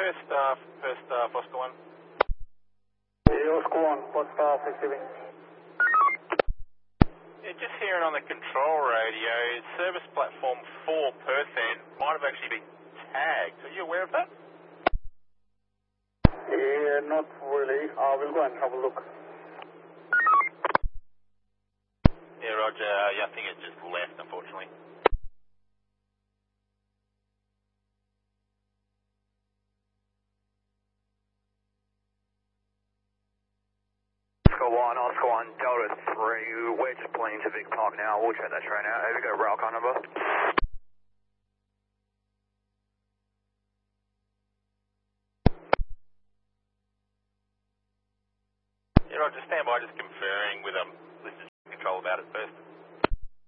First staff, Oscar 1. Yeah, Oscar 1, first staff receiving. Yeah, just hearing on the control radio, service platform 4 Perth end might have actually been tagged. Are you aware of that? Yeah, not really. We'll go and have a look. Yeah, Roger. Yeah, I think it just left, unfortunately. Oscar 1, Delta 3, we're just pulling into Vic Park now. We'll check that train out. Have you got a rail car number?